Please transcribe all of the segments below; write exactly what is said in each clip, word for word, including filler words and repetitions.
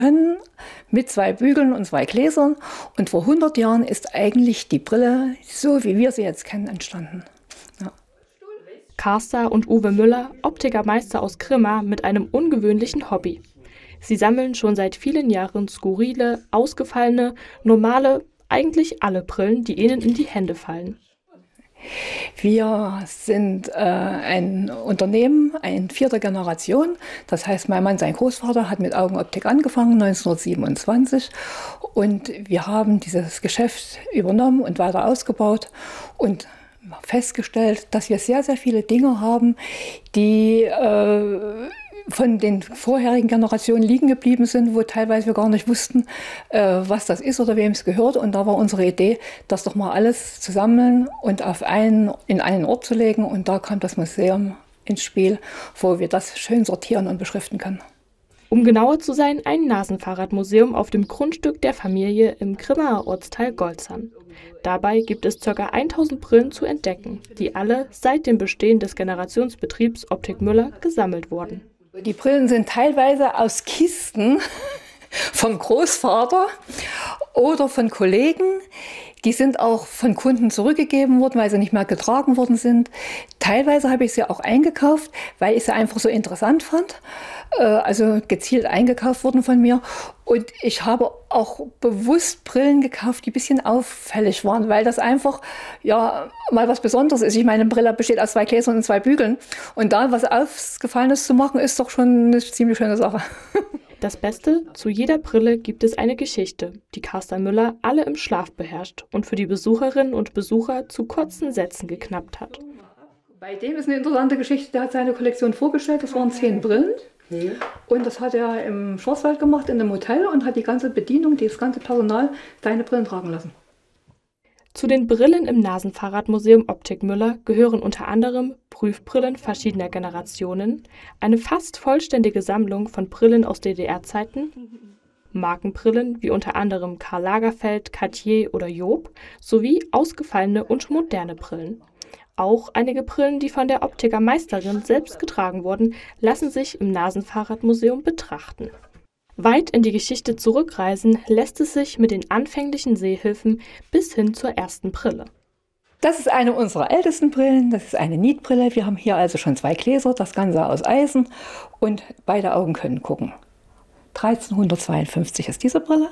Mit zwei Bügeln und zwei Gläsern. Und vor hundert Jahren ist eigentlich die Brille, so wie wir sie jetzt kennen, entstanden. Ja. Carsta und Uwe Müller, Optikermeister aus Grimma mit einem ungewöhnlichen Hobby. Sie sammeln schon seit vielen Jahren skurrile, ausgefallene, normale, eigentlich alle Brillen, die ihnen in die Hände fallen. Wir sind äh, ein Unternehmen, ein vierter Generation. Das heißt, mein Mann, sein Großvater, hat mit Augenoptik angefangen, neunzehnhundertsiebenundzwanzig. Und wir haben dieses Geschäft übernommen und weiter ausgebaut und festgestellt, dass wir sehr, sehr viele Dinge haben, die äh, von den vorherigen Generationen liegen geblieben sind, wo teilweise wir gar nicht wussten, äh, was das ist oder wem es gehört. Und da war unsere Idee, das doch mal alles zu sammeln und auf einen, in einen Ort zu legen. Und da kam das Museum ins Spiel, wo wir das schön sortieren und beschriften können. Um genauer zu sein, ein Nasenfahrradmuseum auf dem Grundstück der Familie im Grimmaer Ortsteil Golzern. Dabei gibt es ca. tausend Brillen zu entdecken, die alle seit dem Bestehen des Generationsbetriebs Optik Müller gesammelt wurden. Die Brillen sind teilweise aus Kisten vom Großvater oder von Kollegen. Die sind auch von Kunden zurückgegeben worden, weil sie nicht mehr getragen worden sind. Teilweise habe ich sie auch eingekauft, weil ich sie einfach so interessant fand. Also gezielt eingekauft wurden von mir. Und ich habe auch bewusst Brillen gekauft, die ein bisschen auffällig waren, weil das einfach ja mal was Besonderes ist. Ich meine, eine Brille besteht aus zwei Gläsern und zwei Bügeln. Und da was Aufgefallenes zu machen, ist doch schon eine ziemlich schöne Sache. Das Beste, zu jeder Brille gibt es eine Geschichte, die Carsta Müller alle im Schlaf beherrscht und für die Besucherinnen und Besucher zu kurzen Sätzen geknappt hat. Bei dem ist eine interessante Geschichte, der hat seine Kollektion vorgestellt, das waren zehn Brillen. Und das hat er im Schwarzwald gemacht, in einem Hotel, und hat die ganze Bedienung, das ganze Personal, seine Brillen tragen lassen. Zu den Brillen im Nasenfahrradmuseum Optik Müller gehören unter anderem Prüfbrillen verschiedener Generationen, eine fast vollständige Sammlung von Brillen aus D D R-Zeiten, Markenbrillen wie unter anderem Karl Lagerfeld, Cartier oder Job sowie ausgefallene und moderne Brillen. Auch einige Brillen, die von der Optikermeisterin selbst getragen wurden, lassen sich im Nasenfahrradmuseum betrachten. Weit in die Geschichte zurückreisen lässt es sich mit den anfänglichen Sehhilfen bis hin zur ersten Brille. Das ist eine unserer ältesten Brillen, das ist eine Nietbrille. Wir haben hier also schon zwei Gläser, das Ganze aus Eisen, und beide Augen können gucken. dreizehnhundertzweiundfünfzig ist diese Brille.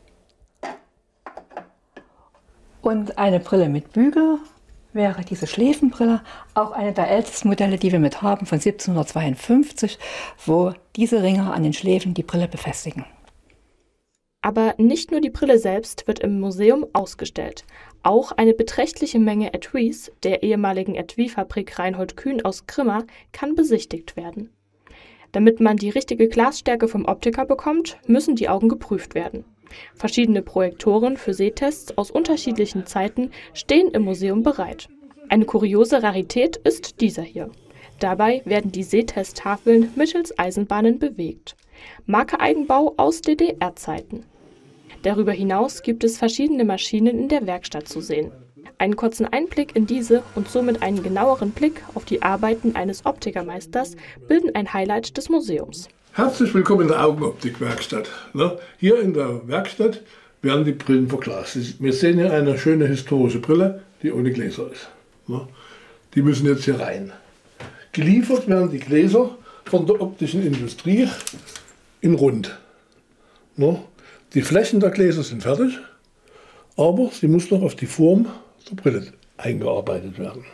Und eine Brille mit Bügel wäre diese Schläfenbrille, auch eine der ältesten Modelle, die wir mit haben, von siebzehnhundertzweiundfünfzig, wo diese Ringe an den Schläfen die Brille befestigen. Aber nicht nur die Brille selbst wird im Museum ausgestellt. Auch eine beträchtliche Menge Etuis der ehemaligen Etui-Fabrik Reinhold Kühn aus Grimma kann besichtigt werden. Damit man die richtige Glasstärke vom Optiker bekommt, müssen die Augen geprüft werden. Verschiedene Projektoren für Sehtests aus unterschiedlichen Zeiten stehen im Museum bereit. Eine kuriose Rarität ist dieser hier. Dabei werden die Sehtesttafeln mittels Eisenbahnen bewegt. Marke-Eigenbau aus D D R-Zeiten. Darüber hinaus gibt es verschiedene Maschinen in der Werkstatt zu sehen. Einen kurzen Einblick in diese und somit einen genaueren Blick auf die Arbeiten eines Optikermeisters bilden ein Highlight des Museums. Herzlich willkommen in der Augenoptikwerkstatt. Hier in der Werkstatt werden die Brillen verglast. Wir sehen hier eine schöne historische Brille, die ohne Gläser ist. Die müssen jetzt hier rein. Geliefert werden die Gläser von der optischen Industrie in rund. Die Flächen der Gläser sind fertig, aber sie muss noch auf die Form der Brille eingearbeitet werden.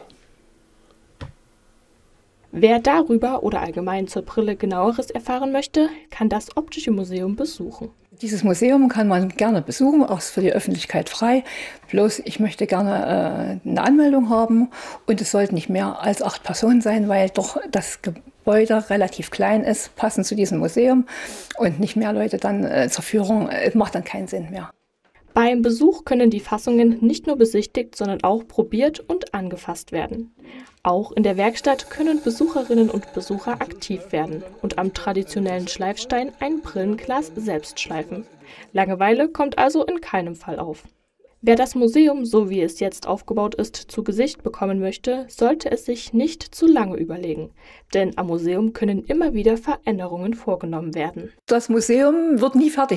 Wer darüber oder allgemein zur Brille Genaueres erfahren möchte, kann das Optische Museum besuchen. Dieses Museum kann man gerne besuchen, auch für die Öffentlichkeit frei. Bloß ich möchte gerne äh, eine Anmeldung haben, und es sollten nicht mehr als acht Personen sein, weil doch das Gebäude relativ klein ist, passend zu diesem Museum, und nicht mehr Leute dann äh, zur Führung, äh, macht dann keinen Sinn mehr. Beim Besuch können die Fassungen nicht nur besichtigt, sondern auch probiert und angefasst werden. Auch in der Werkstatt können Besucherinnen und Besucher aktiv werden und am traditionellen Schleifstein ein Brillenglas selbst schleifen. Langeweile kommt also in keinem Fall auf. Wer das Museum, so wie es jetzt aufgebaut ist, zu Gesicht bekommen möchte, sollte es sich nicht zu lange überlegen. Denn am Museum können immer wieder Veränderungen vorgenommen werden. Das Museum wird nie fertig